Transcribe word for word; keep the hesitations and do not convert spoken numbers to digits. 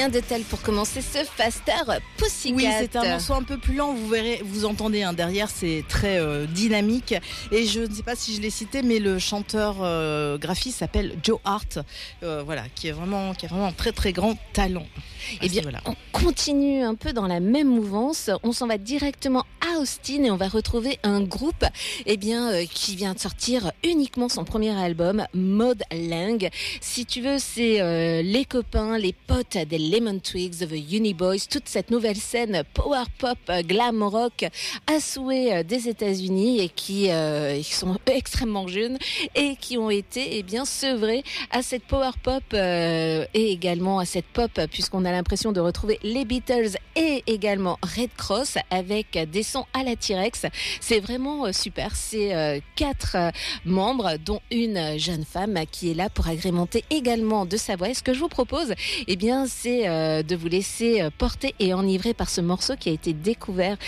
Rien de tel pour commencer ce Faster Pussycat. Oui, c'est un morceau un peu plus lent, vous verrez, vous entendez hein, derrière, c'est très euh, dynamique. Et je ne sais pas si je l'ai cité, mais le chanteur euh, graphiste s'appelle Joe Hart, euh, voilà, qui est vraiment, qui a vraiment un très très grand talent. Eh bien, voilà. On continue un peu dans la même mouvance. On s'en va directement à Austin et on va retrouver un groupe, eh bien, euh, qui vient de sortir uniquement son premier album, Maud Lang. Si tu veux, c'est euh, les copains, les potes des Lemon Twigs, The Uniboys, toute cette nouvelle scène power pop, glam rock à souhait des États-Unis et qui, euh, qui sont extrêmement jeunes et qui ont été, eh bien, sevrés à cette power pop euh, et également à cette pop, puisqu'on a l'impression de retrouver les Beatles et également Red Cross avec des sons à la T-Rex. C'est vraiment super. C'est euh, quatre euh, membres, dont une jeune femme qui est là pour agrémenter également de sa voix. Et ce que je vous propose, eh bien, c'est euh, de vous laisser porter et enivrer par ce morceau qui a été découvert